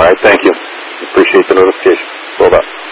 right, thank you. Appreciate the notification. Hold up.